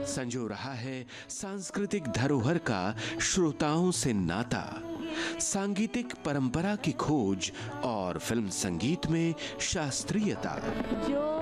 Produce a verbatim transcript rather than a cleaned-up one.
संजो रहा है सांस्कृतिक धरोहर का श्रोताओं से नाता, सांगीतिक परंपरा की खोज और फिल्म संगीत में शास्त्रीयता। जो